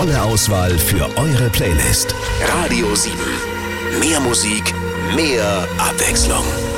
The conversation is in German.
volle Auswahl für eure Playlist. Radio 7. Mehr Musik, mehr Abwechslung.